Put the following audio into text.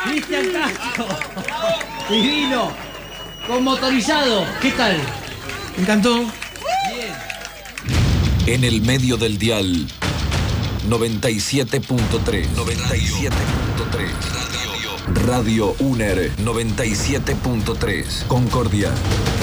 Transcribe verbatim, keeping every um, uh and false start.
Cristian Castro. Divino. Con motorizado. ¿Qué tal? Me encantó. Bien. En el medio del dial, noventa y siete punto tres. noventa y siete punto tres. Radio. Radio U N E R noventa y siete punto tres. Concordia.